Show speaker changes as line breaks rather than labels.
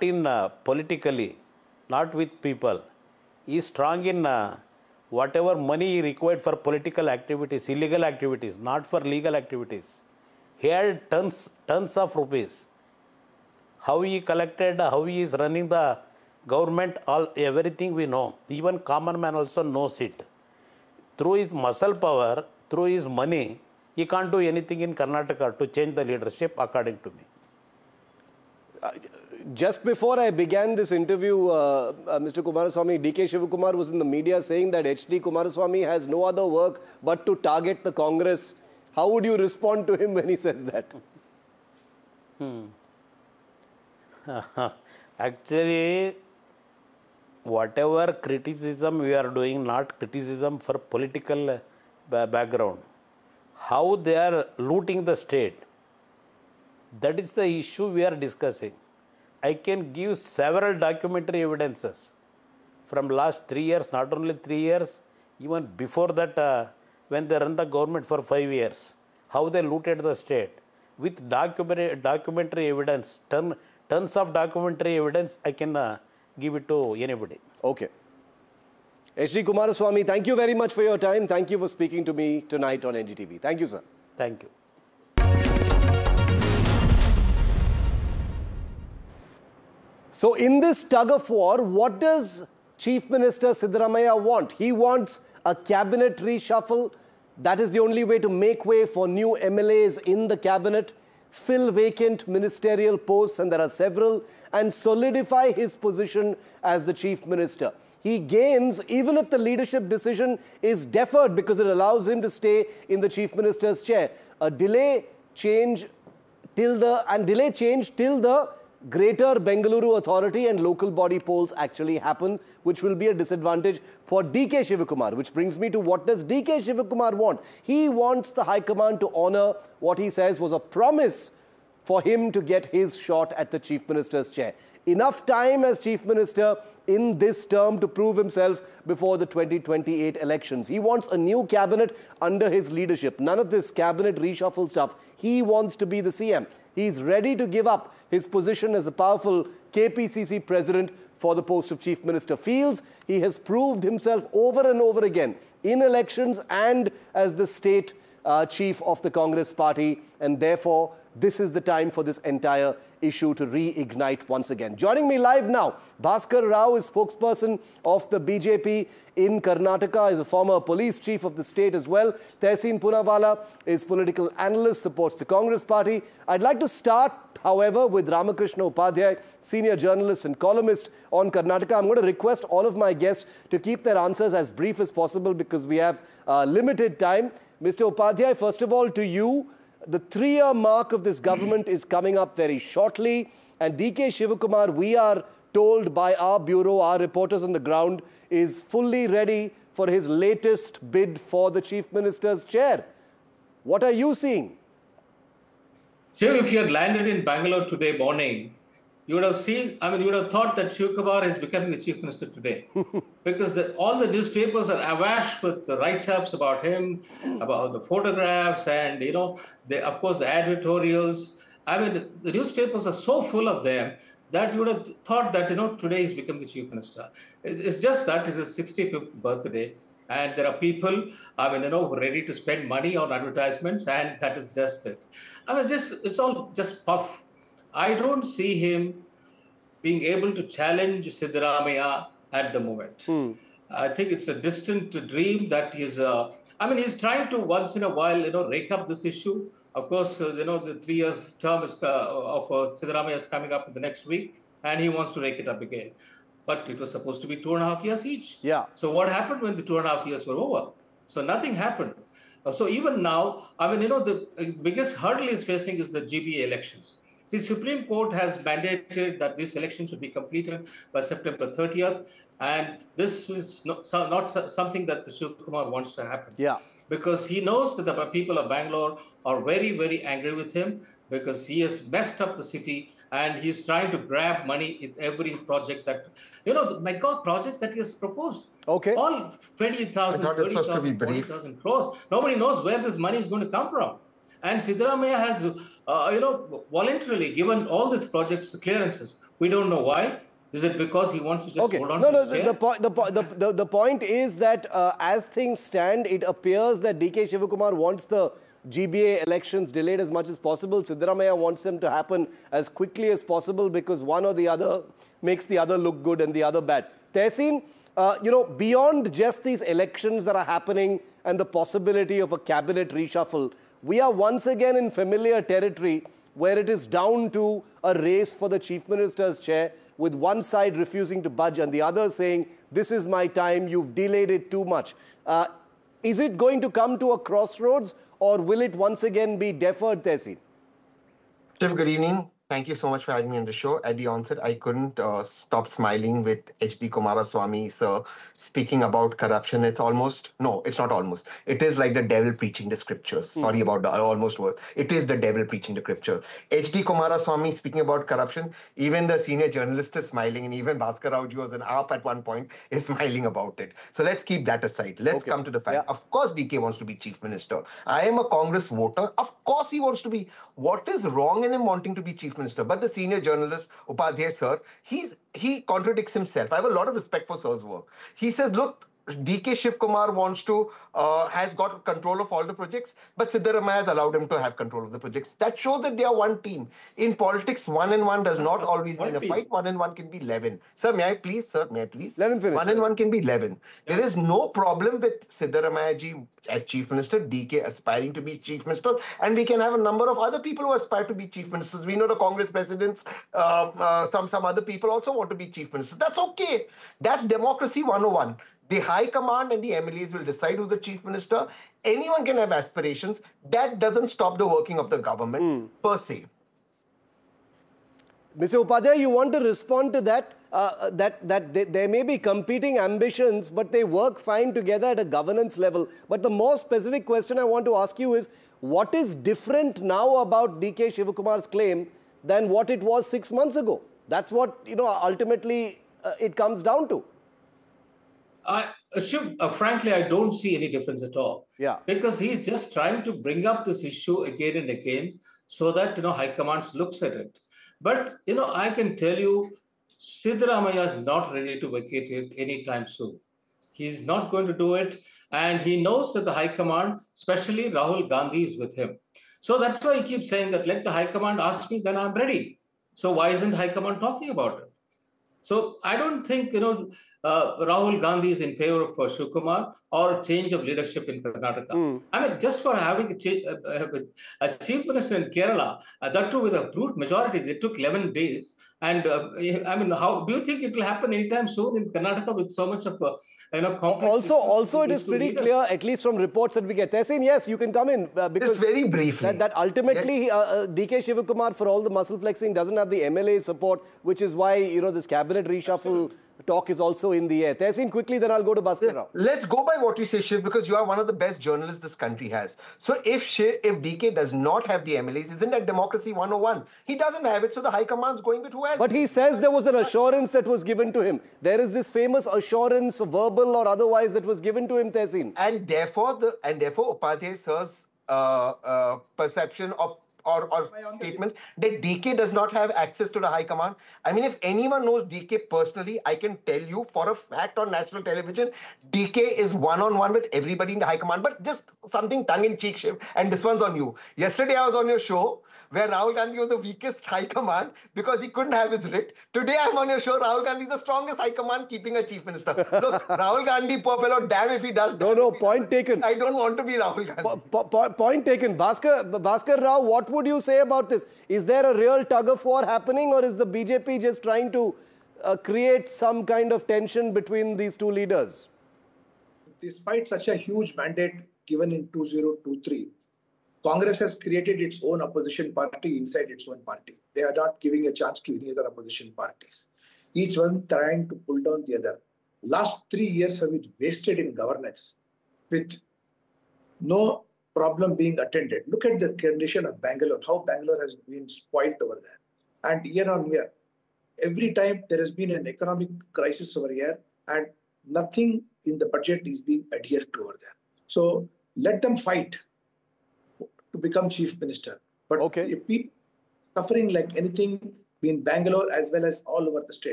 in politically, not with people. He is strong in whatever money required for political activities, illegal activities, not for legal activities. He had tons of rupees. How he collected, how he is running the government, everything we know. Even common man also knows it. Through his muscle power, through his money, he can't do anything in Karnataka to change the leadership, according to me.
Just before I began this interview, Mr. Kumaraswamy, D.K. Shivakumar was in the media saying that H.D. Kumaraswamy has no other work but to target the Congress. How would you respond to him when he says that?
Actually, whatever criticism we are doing, not criticism for political background, how they are looting the state, that is the issue we are discussing. I can give several documentary evidences from last 3 years, not only 3 years, even before that when they run the government for 5 years, how they looted the state. With documentary evidence, tons of documentary evidence, I can give it to anybody.
Okay. H.D. Kumaraswamy, thank you very much for your time. Thank you for speaking to me tonight on NDTV. Thank you, sir.
Thank you.
So in this tug of war, what does Chief Minister Siddaramaiah want? He wants a cabinet reshuffle. That is the only way to make way for new MLAs in the cabinet, fill vacant ministerial posts, and there are several, and solidify his position as the Chief Minister. He gains even if the leadership decision is deferred because it allows him to stay in the Chief Minister's chair. A delay change till the Greater Bengaluru Authority and local body polls actually happen, which will be a disadvantage for D.K. Shivakumar, which brings me to what does D.K. Shivakumar want? He wants the High Command to honor what he says was a promise for him to get his shot at the Chief Minister's chair. Enough time as Chief Minister in this term to prove himself before the 2028 elections. He wants a new cabinet under his leadership. None of this cabinet reshuffle stuff. He wants to be the CM. He's ready to give up his position as a powerful KPCC president for the post of Chief Minister. Feels he has proved himself over and over again in elections and as the state chief of the Congress party, and therefore this is the time for this entire issue to reignite once again. Joining me live now, Bhaskar Rao is spokesperson of the BJP in Karnataka, is a former police chief of the state as well. Tehseen Poonawalla is political analyst, supports the Congress party. I'd like to start, however, with Ramakrishna Upadhyay, senior journalist and columnist on Karnataka. I'm going to request all of my guests to keep their answers as brief as possible because we have limited time. Mr. Upadhyay, first of all, to you, the 3-year mark of this government is coming up very shortly, and D.K. Shivakumar, we are told by our bureau, our reporters on the ground, is fully ready for his latest bid for the Chief Minister's chair. What are you seeing?
Shiv, if you had landed in Bangalore today morning, you would have seen, you would have thought that Shivakumar is becoming the Chief Minister today. Because all the newspapers are awash with the write-ups about him, about the photographs, and, of course, the editorials. The newspapers are so full of them that you would have thought that, today he's become the Chief Minister. It's just that it's his 65th birthday. And there are people, ready to spend money on advertisements, and that is just it. It's all just puff. I don't see him being able to challenge Siddaramaiah at the moment. I think it's a distant dream that he's he's trying to once in a while, rake up this issue. Of course, the 3 years term of Siddaramaiah is coming up in the next week, and he wants to rake it up again. But it was supposed to be 2.5 years each.
Yeah.
So what happened when the 2.5 years were over? So nothing happened. So even now, the biggest hurdle he's facing is the GBA elections. The Supreme Court has mandated that this election should be completed by September 30th. And this is not something that the Shivakumar wants to happen.
Yeah.
Because he knows that the people of Bangalore are very, very angry with him because he has messed up the city and he's trying to grab money in every project that, projects that he has proposed.
Okay.
All 20,000, 30,000, 40,000 crores. Nobody knows where this money is going to come from. And Siddaramaiah has, voluntarily given all these projects clearances. We don't know why. Is it because he wants to just
Okay.
hold on
No,
to
no.
his chair?
The point is that as things stand, it appears that DK Shivakumar wants the GBA elections delayed as much as possible. Siddaramaiah wants them to happen as quickly as possible because one or the other makes the other look good and the other bad. Tehseen, beyond just these elections that are happening and the possibility of a cabinet reshuffle, we are once again in familiar territory where it is down to a race for the Chief Minister's chair, with one side refusing to budge and the other saying, this is my time, you've delayed it too much. Is it going to come to a crossroads or will it once again be deferred, Tehseen?
Shiv, good evening. Thank you so much for having me on the show. At the onset, I couldn't stop smiling with H.D. Kumaraswamy, sir, speaking about corruption. It's not almost. It is like the devil preaching the scriptures. Sorry about the almost word. It is the devil preaching the scriptures. H.D. Kumaraswamy speaking about corruption, even the senior journalist is smiling, and even Bhaskar Rao, who was an AAP at one point, is smiling about it. So let's keep that aside. Let's come to the fact. Yeah. Of course, DK wants to be chief minister. I am a Congress voter. Of course, he wants to be. What is wrong in him wanting to be chief minister? But the senior journalist, Upadhyay sir, he contradicts himself. I have a lot of respect for sir's work. He says, look, DK Shivakumar has got control of all the projects, but Siddaramaiah has allowed him to have control of the projects. That shows that they are one team. In politics, 1 and 1 does not always mean a fight. 1 and 1 can be 11. Sir, may I please? Let him finish. 1 and 1 can be 11. There is no problem with Siddaramaiah ji as chief minister, DK aspiring to be chief minister, and we can have a number of other people who aspire to be chief ministers. We know the Congress presidents, some other people also want to be chief ministers. That's okay. That's democracy 101. The High Command and the MLAs will decide who's the chief minister. Anyone can have aspirations. That doesn't stop the working of the government per se.
Mr. Upadhyay, you want to respond to that? There may be competing ambitions, but they work fine together at a governance level. But the more specific question I want to ask you is, what is different now about DK Shivakumar's claim than what it was 6 months ago? That's what, ultimately it comes down to.
Frankly, I don't see any difference at all.
Yeah.
Because he's just trying to bring up this issue again and again so that, High Command looks at it. But, I can tell you, Siddaramaiah is not ready to vacate it anytime soon. He's not going to do it. And he knows that the High Command, especially Rahul Gandhi, is with him. So that's why he keeps saying that let the High Command ask me, then I'm ready. So why isn't High Command talking about it? So I don't think, Rahul Gandhi is in favor of Shivakumar or a change of leadership in Karnataka. I mean, just for having a chief minister in Kerala, that too with a brute majority, they took 11 days. And how do you think it will happen anytime soon in Karnataka with so much of complex?
Also, it is pretty clear, at least from reports that we get. Tehseen, yes, you can come in because
just very briefly
that ultimately DK Shivakumar, for all the muscle flexing, doesn't have the MLA support, which is why this cabinet reshuffle talk is also in the air. Tehseen, quickly, then I'll go to Bhaskar Rao.
Let's go by what you say, Shiv, because you are one of the best journalists this country has. So if DK does not have the MLAs, isn't that democracy 101? He doesn't have it, so the High Command's going with who has it.
But he says there was an assurance that was given to him. There is this famous assurance, verbal or otherwise, that was given to him, Tehseen.
And therefore, Upadhyay sir's perception or statement that DK does not have access to the High Command. I mean, if anyone knows DK personally, I can tell you for a fact on national television, DK is one-on-one with everybody in the High Command. But just something tongue-in-cheek, Shiv, and this one's on you. Yesterday, I was on your show where Rahul Gandhi was the weakest High Command because he couldn't have his writ. Today, I'm on your show, Rahul Gandhi is the strongest High Command keeping a chief minister. Look, Rahul Gandhi, poor fellow, damn if he does.
No, point taken.
I don't want to be Rahul Gandhi.
Point taken. Bhaskar Rao, what would you say about this? Is there a real tug-of-war happening, or is the BJP just trying to create some kind of tension between these two leaders?
Despite such a huge mandate given in 2023, Congress has created its own opposition party inside its own party. They are not giving a chance to any other opposition parties. Each one trying to pull down the other. Last 3 years have been wasted in governance with no problem being attended. Look at the condition of Bangalore, how Bangalore has been spoiled over there. And year on year, every time there has been an economic crisis over here and nothing in the budget is being adhered to over there. So let them fight. to become chief minister. But
Okay.
if people suffering like anything in Bangalore as well as all over the state.